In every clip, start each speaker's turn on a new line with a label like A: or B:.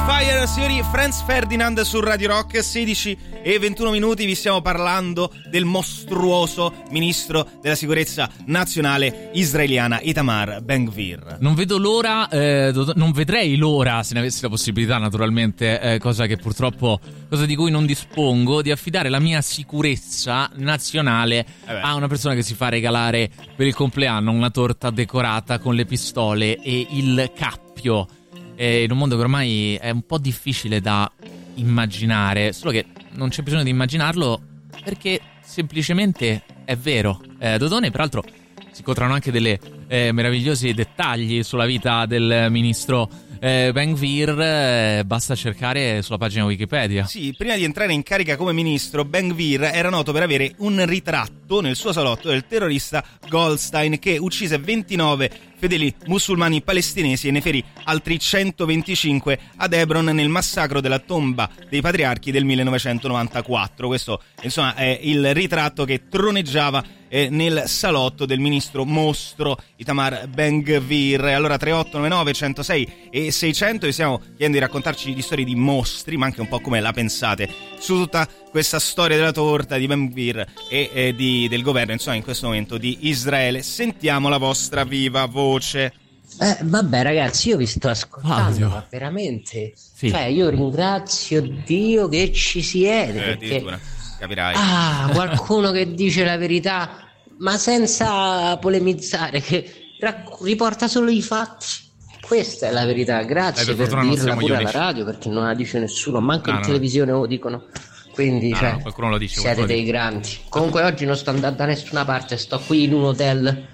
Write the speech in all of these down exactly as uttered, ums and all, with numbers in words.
A: Fire, signori, Franz Ferdinand su Radio Rock, sedici e ventuno minuti. Vi stiamo parlando del mostruoso ministro della sicurezza nazionale israeliana Itamar Ben-Gvir.
B: Non vedo l'ora, eh, non vedrei l'ora, se ne avessi la possibilità naturalmente, eh, cosa che purtroppo, cosa di cui non dispongo, di affidare la mia sicurezza nazionale eh a una persona che si fa regalare per il compleanno una torta decorata con le pistole e il cappio. Eh, in un mondo che ormai è un po' difficile da immaginare, solo che non c'è bisogno di immaginarlo perché semplicemente è vero. eh, Dodone, peraltro, si incontrano anche delle eh, meravigliosi dettagli sulla vita del ministro eh, Ben-Gvir, eh, basta cercare sulla pagina Wikipedia.
A: Sì, prima di entrare in carica come ministro, Ben-Gvir era noto per avere un ritratto nel suo salotto del terrorista Goldstein, che uccise ventinove fedeli musulmani palestinesi e ne ferì altri centoventicinque ad Hebron nel massacro della tomba dei patriarchi del millenovecentonovantaquattro. Questo, insomma, è il ritratto che troneggiava eh, nel salotto del ministro mostro Itamar Ben-Gvir. Allora tre otto nove nove uno zero sei e seicento, vi stiamo chiedendo di raccontarci di storie di mostri, ma anche un po' come la pensate su tutta questa storia della torta di Ben-Gvir e eh, di, del governo, insomma, in questo momento di Israele. Sentiamo la vostra viva voce.
C: Eh, vabbè ragazzi, io vi sto ascoltando, ma veramente, sì. Cioè io ringrazio Dio che ci siete,
A: eh,
C: perché
A: capirai.
C: Ah, qualcuno che dice la verità, ma senza polemizzare, che rac- riporta solo i fatti. Questa è la verità, grazie eh, per, per dirla pure alla radio, perché non la dice nessuno, manco no, in no. televisione lo dicono. Quindi no, cioè, no,
B: qualcuno lo dice,
C: siete dei
B: dice.
C: grandi. Comunque oggi non sto andando da nessuna parte, sto qui in un hotel.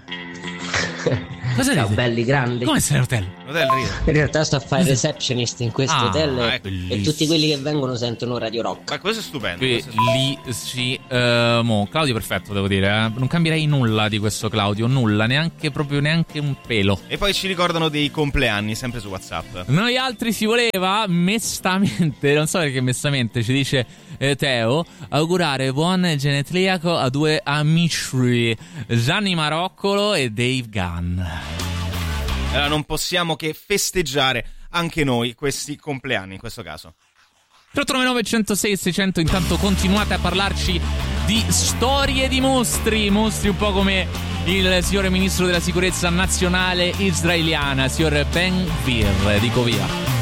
B: Cosa
C: Ciao, belli grandi.
B: Come sei in hotel?
A: Hotel
C: in realtà sto a fare receptionist in questo
B: ah,
C: hotel e tutti quelli che vengono sentono Radio Rock.
A: Ma questo è stupendo.
B: Qui,
A: questo è stupendo.
B: Lì sì, uh, mo, Claudio perfetto, devo dire, eh. Non cambierei nulla di questo Claudio, nulla, neanche proprio neanche un pelo.
A: E poi ci ricordano dei compleanni sempre su WhatsApp.
B: Noi altri si voleva mestamente, non so perché mestamente ci dice eh, Teo, augurare buon genetriaco a due amici, Gianni Maroccolo e Dave Gunn.
A: Allora non possiamo che festeggiare anche noi questi compleanni in questo caso.
B: tre otto nove nove uno zero sei seicento. Intanto continuate a parlarci di storie di mostri, mostri un po' come il signor ministro della sicurezza nazionale israeliana, signor Ben-Gvir. Dico via.